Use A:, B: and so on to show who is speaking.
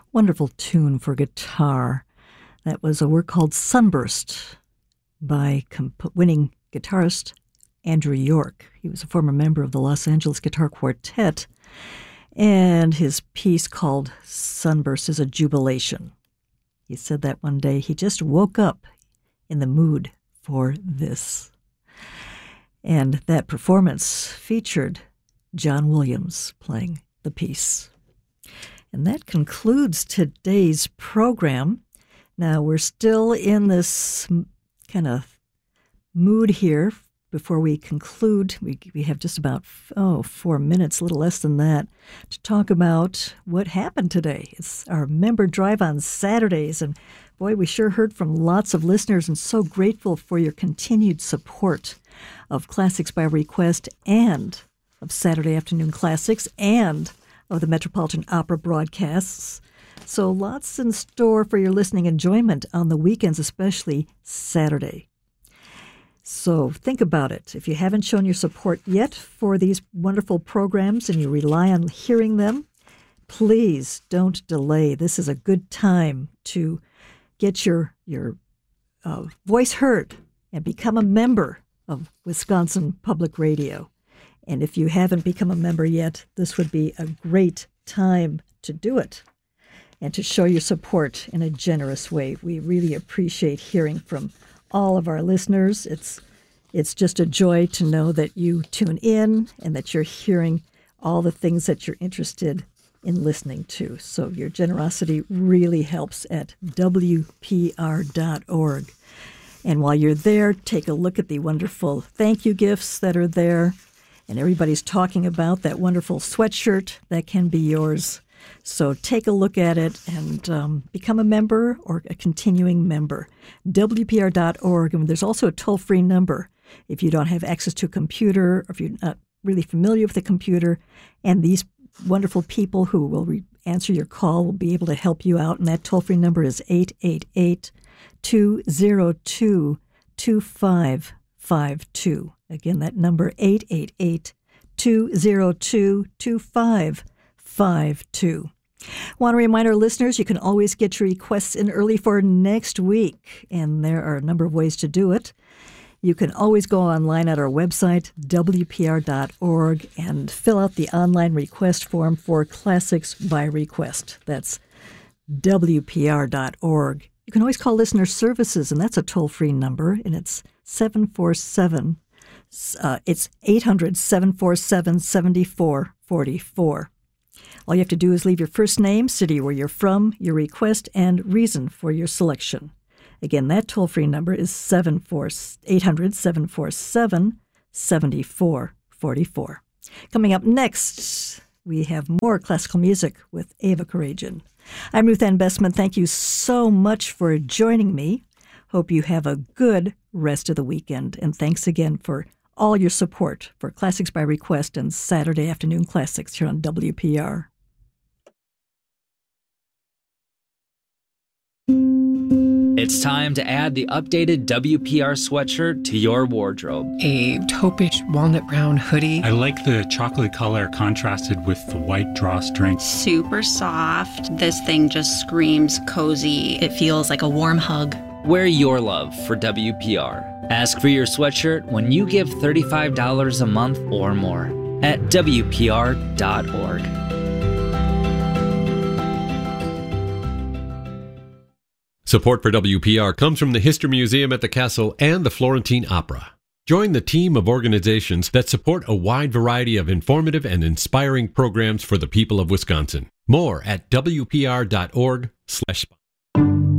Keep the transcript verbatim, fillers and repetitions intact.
A: Wonderful tune for guitar. That was a work called Sunburst by comp- winning guitarist Andrew York. He was a former member of the Los Angeles Guitar Quartet, and his piece called Sunburst is a jubilation. He said that one day he just woke up in the mood for this. And that performance featured John Williams playing the piece. And that concludes today's program. Now, we're still in this kind of mood here. Before we conclude, we we have just about, oh, four minutes, a little less than that, to talk about what happened today. It's our member drive on Saturdays, and boy, we sure heard from lots of listeners, and so grateful for your continued support of Classics by Request and of Saturday Afternoon Classics and of the Metropolitan Opera broadcasts. So lots in store for your listening enjoyment on the weekends, especially Saturday. So think about it. If you haven't shown your support yet for these wonderful programs and you rely on hearing them, please don't delay. This is a good time to get your, your uh, voice heard and become a member of Wisconsin Public Radio. And if you haven't become a member yet, this would be a great time to do it and to show your support in a generous way. We really appreciate hearing from all of our listeners. It's it's just a joy to know that you tune in and that you're hearing all the things that you're interested in listening to. So your generosity really helps at W P R dot org. And while you're there, take a look at the wonderful thank you gifts that are there. And everybody's talking about that wonderful sweatshirt that can be yours. So take a look at it and um, become a member or a continuing member. W P R dot org. And there's also a toll-free number if you don't have access to a computer or if you're not really familiar with the computer. And these wonderful people who will re- answer your call will be able to help you out. And that toll-free number is eight eight eight, two zero two, two five five two. Again, that number, eight eight eight, two zero two, two five five two. Want to remind our listeners you can always get your requests in early for next week, and there are a number of ways to do it. You can always go online at our website, W P R dot org, and fill out the online request form for Classics by Request. That's W P R dot org. You can always call Listener Services, and that's a toll-free number, and it's seven four seven, uh, it's eight hundred, seven four seven, seven four four four. All you have to do is leave your first name, city where you're from, your request, and reason for your selection. Again, that toll-free number is eight hundred, seven four seven, seven four four four. Coming up next, we have more classical music with Ava Karajan. I'm Ruth Ann Bestman. Thank you so much for joining me. Hope you have a good rest of the weekend, and thanks again for all your support for Classics by Request and Saturday Afternoon Classics here on W P R.
B: It's time to add the updated W P R sweatshirt to your wardrobe.
C: A taupish walnut brown hoodie.
D: I like the chocolate color contrasted with the white drawstring.
E: Super soft. This thing just screams cozy.
F: It feels like a warm hug.
B: Wear your love for W P R. Ask for your sweatshirt when you give thirty-five dollars a month or more at W P R dot org.
G: Support for W P R comes from the History Museum at the Castle and the Florentine Opera. Join the team of organizations that support a wide variety of informative and inspiring programs for the people of Wisconsin. More at W P R dot org slash